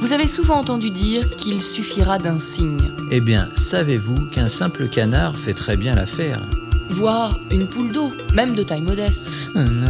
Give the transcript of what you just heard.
Vous avez souvent entendu dire qu'il suffira d'un signe. Eh bien, savez-vous qu'un simple canard fait très bien l'affaire ? Voire une poule d'eau, même de taille modeste.